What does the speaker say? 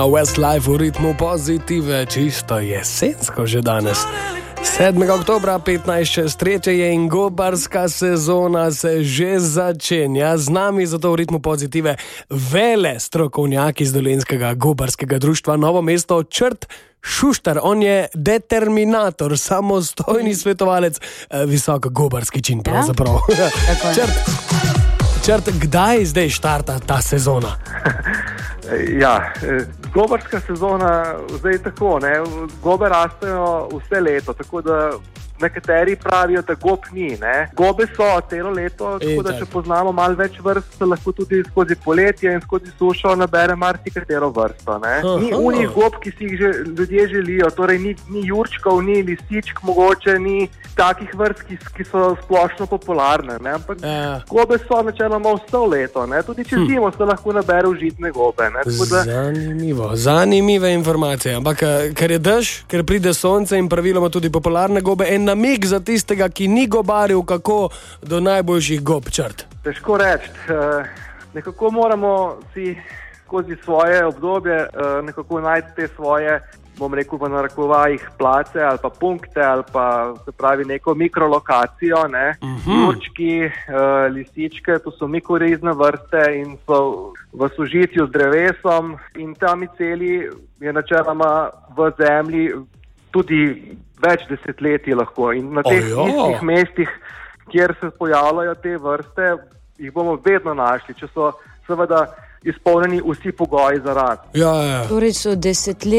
Westlife v ritmu pozitive, čisto jesensko že danes. 7. oktobra 15.03 je in gobarska sezona se že začenja. Z nami zato v ritmu pozitive vele strokovnjak iz Dolenjskega gobarskega društva Novo mesto Črt Šuštar. On je determinator, samostojni svetovalec, visok gobarski čin pravzaprav. Črt, kdaj zdaj štarta ta sezona? Ja, gobarska sezona zdaj tako, ne, gobe rastejo vse leto, tako da nekateri pravijo, da gob ni, ne. Gobe so celo leto, tako da če poznamo malo več vrst, se lahko tudi skozi poletje in skozi sušo nabere marsikatero vrsto, ne. Ni unih gob, ki si jih že ljudje želijo, torej ni jurčkov, ni lisičk mogoče, ni takih vrst, ki so splošno popularne, ne, ampak gobe so načeloma vse leto, ne, tudi čez zimo se lahko nabere užitne gobe, ne. Zanimive informacije, ampak ker je dež, ker pride sonce in praviloma tudi popularne gobe, en namig za tistega, ki ni gobaril, kako do najboljših gob, Črt? Težko reči, nekako moramo si skozi svoje obdobje nekako najti te svoje, bom rekel v narekovajih, place ali pa punkte ali pa se pravi neko mikrolokacijo, ne. Jurčki, lisičke, to so mikorizne vrste in so v sožitju z drevesom in ta miceli je načeloma v zemlji tudi več desetletij lahko in na teh istih mestih, kjer se pojavljajo te vrste, jih bomo vedno našli, če so seveda izpolnjeni vsi pogoji za rast. Ja. Torej so desetletja